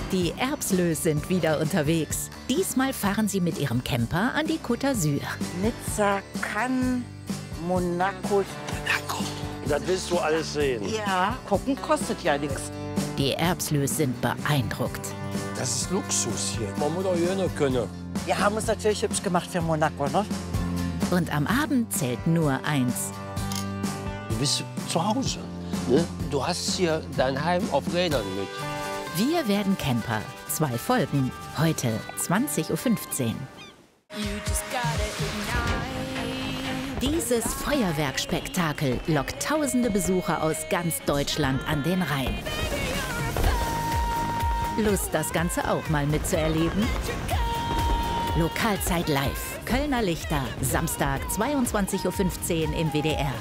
Die Erbslös sind wieder unterwegs. Diesmal fahren sie mit ihrem Camper an die Côte d'Azur. Nizza, Cannes, Monaco. Das willst du alles sehen. Ja, gucken kostet ja nichts. Die Erbslös sind beeindruckt. Das ist Luxus hier. Man muss doch hier noch können. Wir haben es natürlich hübsch gemacht für Monaco, ne? Und am Abend zählt nur eins. Du bist zu Hause. Ne? Du hast hier dein Heim auf Rädern mit. Wir werden Camper. 2 Folgen. Heute 20:15 Uhr. Dieses Feuerwerkspektakel lockt tausende Besucher aus ganz Deutschland an den Rhein. Lust, das Ganze auch mal mitzuerleben? Lokalzeit live. Kölner Lichter. Samstag 22:15 Uhr im WDR.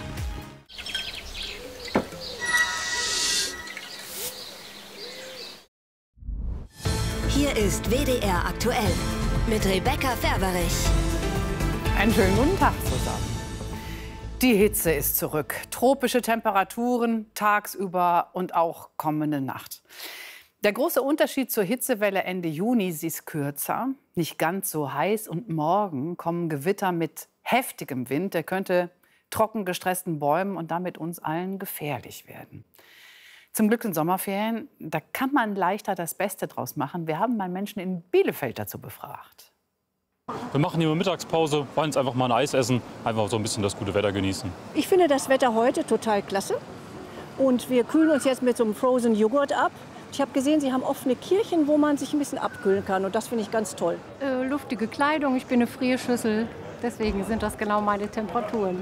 Hier ist WDR aktuell mit Rebecca Ferberich. Einen schönen guten Tag zusammen. Die Hitze ist zurück. Tropische Temperaturen tagsüber und auch kommende Nacht. Der große Unterschied zur Hitzewelle Ende Juni, sie ist kürzer, nicht ganz so heiß. Und morgen kommen Gewitter mit heftigem Wind. Der könnte trocken gestressten Bäumen und damit uns allen gefährlich werden. Zum Glück sind Sommerferien, da kann man leichter das Beste draus machen. Wir haben mal Menschen in Bielefeld dazu befragt. Wir machen hier eine Mittagspause, wollen uns einfach mal ein Eis essen, einfach so ein bisschen das gute Wetter genießen. Ich finde das Wetter heute total klasse. Und wir kühlen uns jetzt mit so einem Frozen Joghurt ab. Ich habe gesehen, Sie haben offene Kirchen, wo man sich ein bisschen abkühlen kann. Und das finde ich ganz toll. Luftige Kleidung, ich bin eine Frierschüssel. Deswegen sind das genau meine Temperaturen.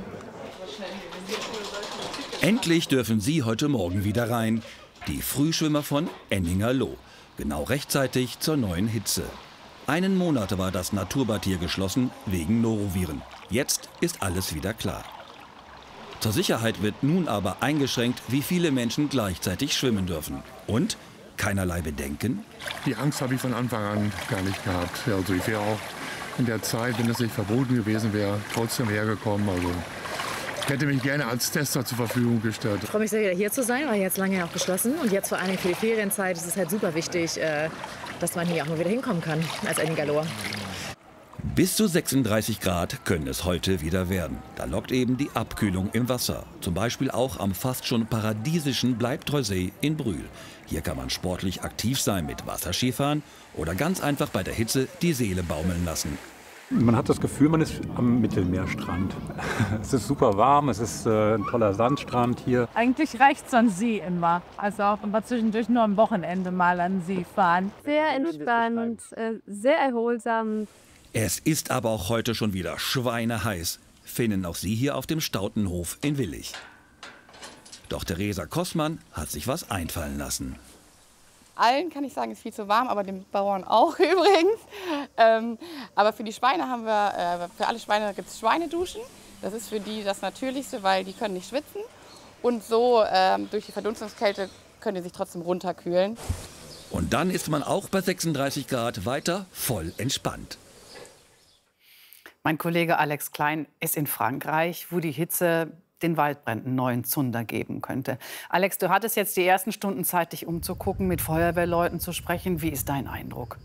Endlich dürfen Sie heute Morgen wieder rein. Die Frühschwimmer von Enningerloh. Genau rechtzeitig zur neuen Hitze. Einen Monat war das Naturbad hier geschlossen wegen Noroviren. Jetzt ist alles wieder klar. Zur Sicherheit wird nun aber eingeschränkt, wie viele Menschen gleichzeitig schwimmen dürfen. Und keinerlei Bedenken? Die Angst habe ich von Anfang an gar nicht gehabt. Also ich wäre auch in der Zeit, wenn es nicht verboten gewesen wäre, trotzdem hergekommen. Also ich hätte mich gerne als Tester zur Verfügung gestellt. Ich freue mich sehr, wieder hier zu sein, weil jetzt lange auch geschlossen. Und jetzt vor allem für die Ferienzeit ist es halt super wichtig, dass man hier auch mal wieder hinkommen kann als Enningerloh. Bis zu 36 Grad können es heute wieder werden. Da lockt eben die Abkühlung im Wasser. Zum Beispiel auch am fast schon paradiesischen Bleibtreusee in Brühl. Hier kann man sportlich aktiv sein mit Wasserskifahren oder ganz einfach bei der Hitze die Seele baumeln lassen. Man hat das Gefühl, man ist am Mittelmeerstrand. Es ist super warm, es ist ein toller Sandstrand hier. Eigentlich reicht es an See immer. Also auch immer zwischendurch nur am Wochenende mal an See fahren. Sehr entspannt, sehr erholsam. Es ist aber auch heute schon wieder schweineheiß, finden auch Sie hier auf dem Stautenhof in Willich. Doch Theresa Kossmann hat sich was einfallen lassen. Allen kann ich sagen, ist viel zu warm, aber den Bauern auch übrigens. Aber für die Schweine haben wir, für alle Schweine gibt es Schweineduschen. Das ist für die das Natürlichste, weil die können nicht schwitzen. Und so durch die Verdunstungskälte können die sich trotzdem runterkühlen. Und dann ist man auch bei 36 Grad weiter voll entspannt. Mein Kollege Alex Klein ist in Frankreich, wo die Hitze den Waldbränden neuen Zunder geben könnte. Alex, du hattest jetzt die ersten Stunden Zeit, dich umzugucken, mit Feuerwehrleuten zu sprechen. Wie ist dein Eindruck?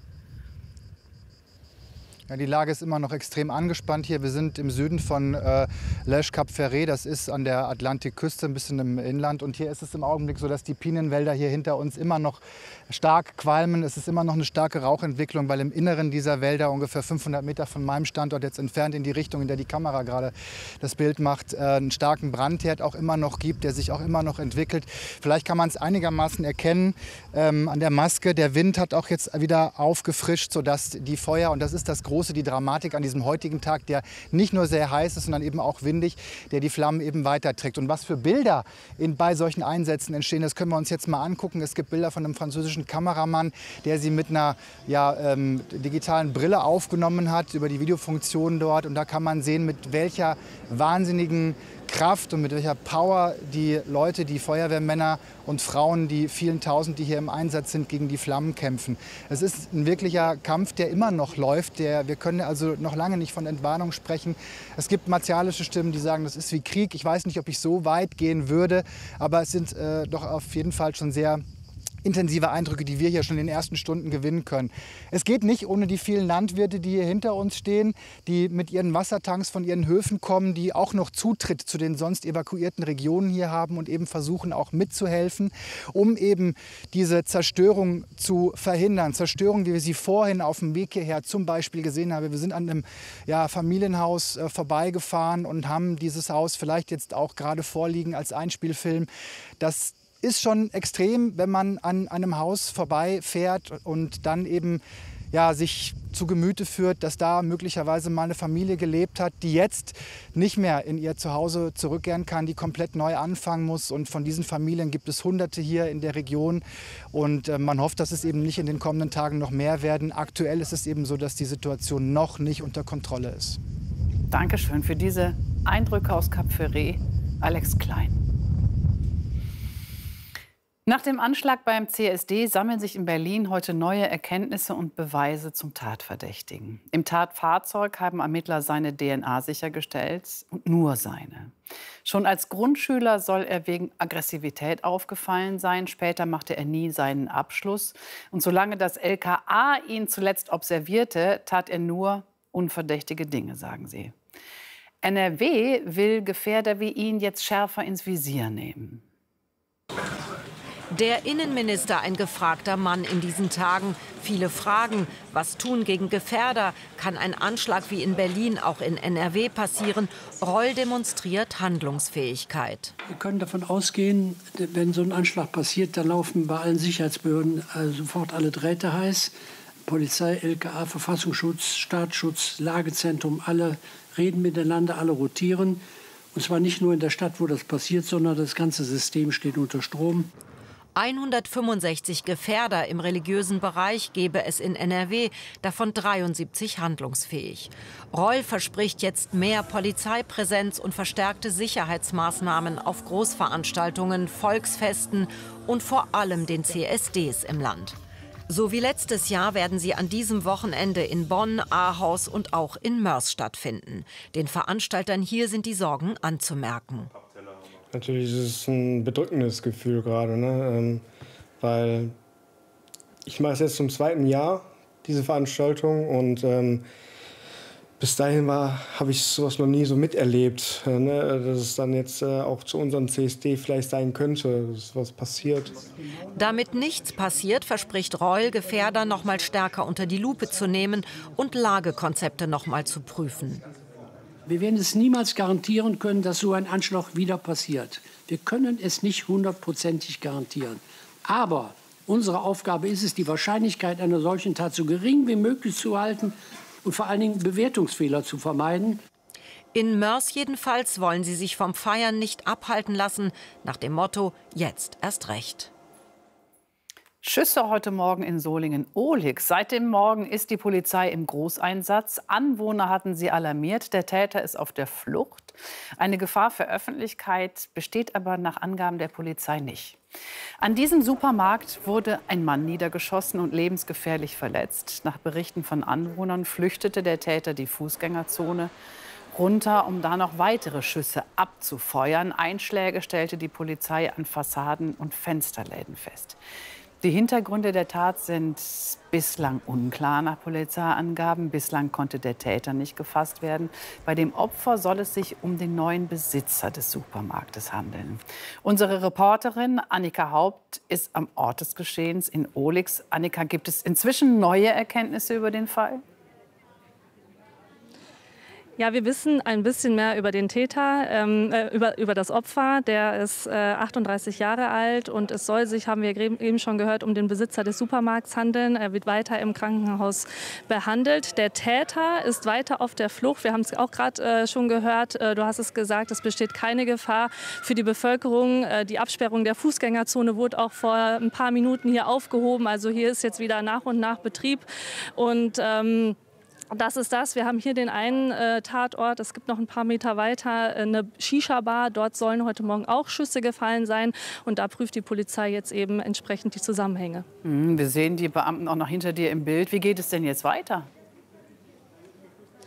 Ja, die Lage ist immer noch extrem angespannt hier. Wir sind im Süden von Lèche Cap Ferret. Das ist an der Atlantikküste, ein bisschen im Inland. Und hier ist es im Augenblick so, dass die Pinienwälder hier hinter uns immer noch stark qualmen. Es ist immer noch eine starke Rauchentwicklung, weil im Inneren dieser Wälder, ungefähr 500 Meter von meinem Standort jetzt entfernt in die Richtung, in der die Kamera gerade das Bild macht, einen starken Brandherd auch immer noch gibt, der sich auch immer noch entwickelt. Vielleicht kann man es einigermaßen erkennen an der Maske. Der Wind hat auch jetzt wieder aufgefrischt, sodass die Feuer, und das ist das Große, die Dramatik an diesem heutigen Tag, der nicht nur sehr heiß ist, sondern eben auch windig, der die Flammen eben weiterträgt. Und was für Bilder bei solchen Einsätzen entstehen, das können wir uns jetzt mal angucken. Es gibt Bilder von einem französischen Kameramann, der sie mit einer digitalen Brille aufgenommen hat, über die Videofunktion dort. Und da kann man sehen, mit welcher wahnsinnigen Kraft und mit welcher Power die Leute, die Feuerwehrmänner und Frauen, die vielen Tausend, die hier im Einsatz sind, gegen die Flammen kämpfen. Es ist ein wirklicher Kampf, der immer noch läuft. Wir können also noch lange nicht von Entwarnung sprechen. Es gibt martialische Stimmen, die sagen, das ist wie Krieg. Ich weiß nicht, ob ich so weit gehen würde, aber es sind doch auf jeden Fall schon sehr intensive Eindrücke, die wir hier schon in den ersten Stunden gewinnen können. Es geht nicht ohne die vielen Landwirte, die hier hinter uns stehen, die mit ihren Wassertanks von ihren Höfen kommen, die auch noch Zutritt zu den sonst evakuierten Regionen hier haben und eben versuchen auch mitzuhelfen, um eben diese Zerstörung zu verhindern. Zerstörung, wie wir sie vorhin auf dem Weg hierher zum Beispiel gesehen haben. Wir sind an einem Familienhaus vorbeigefahren und haben dieses Haus vielleicht jetzt auch gerade vorliegen als Einspielfilm. Das ist schon extrem, wenn man an einem Haus vorbeifährt und dann eben sich zu Gemüte führt, dass da möglicherweise mal eine Familie gelebt hat, die jetzt nicht mehr in ihr Zuhause zurückkehren kann, die komplett neu anfangen muss. Und von diesen Familien gibt es Hunderte hier in der Region. Und man hofft, dass es eben nicht in den kommenden Tagen noch mehr werden. Aktuell ist es eben so, dass die Situation noch nicht unter Kontrolle ist. Dankeschön für diese Eindrücke aus Cap Ferret, Alex Klein. Nach dem Anschlag beim CSD sammeln sich in Berlin heute neue Erkenntnisse und Beweise zum Tatverdächtigen. Im Tatfahrzeug haben Ermittler seine DNA sichergestellt und nur seine. Schon als Grundschüler soll er wegen Aggressivität aufgefallen sein. Später machte er nie seinen Abschluss. Und solange das LKA ihn zuletzt observierte, tat er nur unverdächtige Dinge, sagen sie. NRW will Gefährder wie ihn jetzt schärfer ins Visier nehmen. Der Innenminister, ein gefragter Mann in diesen Tagen. Viele Fragen. Was tun gegen Gefährder? Kann ein Anschlag wie in Berlin auch in NRW passieren? Reul demonstriert Handlungsfähigkeit. Wir können davon ausgehen, wenn so ein Anschlag passiert, dann laufen bei allen Sicherheitsbehörden sofort alle Drähte heiß. Polizei, LKA, Verfassungsschutz, Staatsschutz, Lagezentrum, alle reden miteinander, alle rotieren. Und zwar nicht nur in der Stadt, wo das passiert, sondern das ganze System steht unter Strom. 165 Gefährder im religiösen Bereich gebe es in NRW, davon 73 handlungsfähig. Reul verspricht jetzt mehr Polizeipräsenz und verstärkte Sicherheitsmaßnahmen auf Großveranstaltungen, Volksfesten und vor allem den CSDs im Land. So wie letztes Jahr werden sie an diesem Wochenende in Bonn, Ahaus und auch in Mörs stattfinden. Den Veranstaltern hier sind die Sorgen anzumerken. Natürlich ist es ein bedrückendes Gefühl gerade, ne? Weil ich mache es jetzt zum 2. Jahr, diese Veranstaltung, und bis dahin habe ich sowas noch nie so miterlebt, ne? Dass es dann jetzt auch zu unserem CSD vielleicht sein könnte, dass was passiert. Damit nichts passiert, verspricht Reul, Gefährder noch mal stärker unter die Lupe zu nehmen und Lagekonzepte noch mal zu prüfen. Wir werden es niemals garantieren können, dass so ein Anschlag wieder passiert. Wir können es nicht 100%ig garantieren. Aber unsere Aufgabe ist es, die Wahrscheinlichkeit einer solchen Tat so gering wie möglich zu halten und vor allen Dingen Bewertungsfehler zu vermeiden. In Mörs jedenfalls wollen sie sich vom Feiern nicht abhalten lassen, nach dem Motto: jetzt erst recht. Schüsse heute Morgen in Solingen-Ohlig. Seit dem Morgen ist die Polizei im Großeinsatz. Anwohner hatten sie alarmiert. Der Täter ist auf der Flucht. Eine Gefahr für Öffentlichkeit besteht aber nach Angaben der Polizei nicht. An diesem Supermarkt wurde ein Mann niedergeschossen und lebensgefährlich verletzt. Nach Berichten von Anwohnern flüchtete der Täter die Fußgängerzone runter, um da noch weitere Schüsse abzufeuern. Einschläge stellte die Polizei an Fassaden und Fensterläden fest. Die Hintergründe der Tat sind bislang unklar nach Polizeiangaben. Bislang konnte der Täter nicht gefasst werden. Bei dem Opfer soll es sich um den neuen Besitzer des Supermarktes handeln. Unsere Reporterin Annika Haupt ist am Ort des Geschehens in Ohligs. Annika, gibt es inzwischen neue Erkenntnisse über den Fall? Ja, wir wissen ein bisschen mehr über den Täter, über das Opfer. Der ist 38 Jahre alt und es soll sich, haben wir eben schon gehört, um den Besitzer des Supermarkts handeln. Er wird weiter im Krankenhaus behandelt. Der Täter ist weiter auf der Flucht. Wir haben es auch gerade schon gehört. Du hast es gesagt, es besteht keine Gefahr für die Bevölkerung. Die Absperrung der Fußgängerzone wurde auch vor ein paar Minuten hier aufgehoben. Also hier ist jetzt wieder nach und nach Betrieb. Und das ist das. Wir haben hier den einen Tatort. Es gibt noch ein paar Meter weiter eine Shisha-Bar. Dort sollen heute Morgen auch Schüsse gefallen sein. Und da prüft die Polizei jetzt eben entsprechend die Zusammenhänge. Wir sehen die Beamten auch noch hinter dir im Bild. Wie geht es denn jetzt weiter?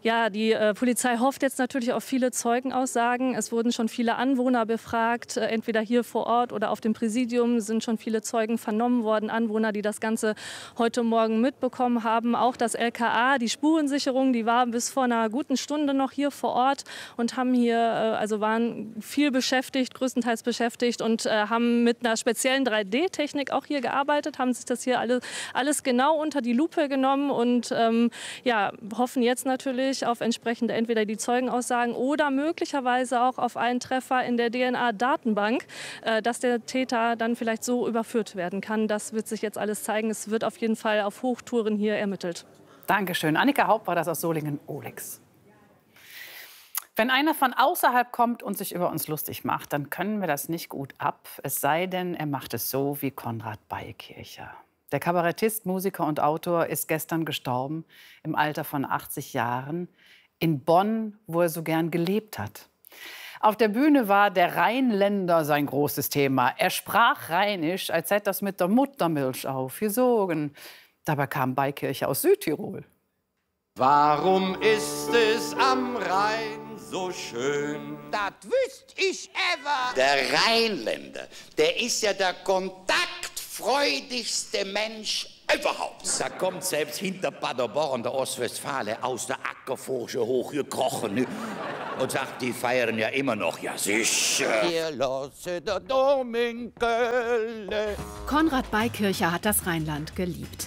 Ja, die Polizei hofft jetzt natürlich auf viele Zeugenaussagen. Es wurden schon viele Anwohner befragt, entweder hier vor Ort oder auf dem Präsidium sind schon viele Zeugen vernommen worden, Anwohner, die das Ganze heute Morgen mitbekommen haben. Auch das LKA, die Spurensicherung, die war bis vor einer guten Stunde noch hier vor Ort und haben hier, also waren viel beschäftigt, größtenteils beschäftigt und haben mit einer speziellen 3D-Technik auch hier gearbeitet, haben sich das hier alles genau unter die Lupe genommen und ja, hoffen jetzt natürlich auf entsprechende entweder die Zeugenaussagen oder möglicherweise auch auf einen Treffer in der DNA-Datenbank, dass der Täter dann vielleicht so überführt werden kann. Das wird sich jetzt alles zeigen. Es wird auf jeden Fall auf Hochtouren hier ermittelt. Dankeschön. Annika Haupt war das aus Solingen-Ohligs. Wenn einer von außerhalb kommt und sich über uns lustig macht, dann können wir das nicht gut ab. Es sei denn, er macht es so wie Konrad Beikircher. Der Kabarettist, Musiker und Autor ist gestern gestorben, im Alter von 80 Jahren, in Bonn, wo er so gern gelebt hat. Auf der Bühne war der Rheinländer sein großes Thema. Er sprach Rheinisch, als hätte das mit der Muttermilch aufgesogen. Dabei kam Beikircher aus Südtirol. Warum ist es am Rhein so schön? Das wüsst ich ever. Der Rheinländer, der ist ja der kontaktfreudigste Mensch überhaupt. Da kommt selbst hinter Paderborn, der Ostwestfale, aus der Ackerforsche hochgekrochen und sagt, die feiern ja immer noch. Ja, sicher. Hier lasse der Dom in Köln. Konrad Beikircher hat das Rheinland geliebt.